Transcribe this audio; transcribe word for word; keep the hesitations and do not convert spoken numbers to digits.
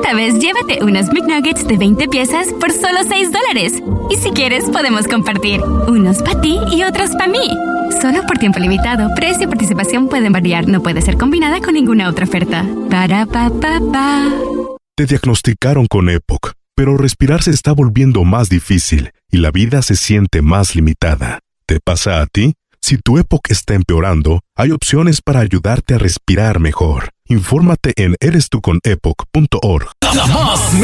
Esta vez llévate unos McNuggets de veinte piezas por solo seis dólares. Y si quieres, podemos compartir. Unos para ti y otros para mí. Solo por tiempo limitado. Precio y participación pueden variar. No puede ser combinada con ninguna otra oferta. Para pa pa pa. Te diagnosticaron con E P O C, pero respirar se está volviendo más difícil y la vida se siente más limitada. ¿Te pasa a ti? Si tu E P O C está empeorando, hay opciones para ayudarte a respirar mejor. Infórmate en eres tú con epoc punto org.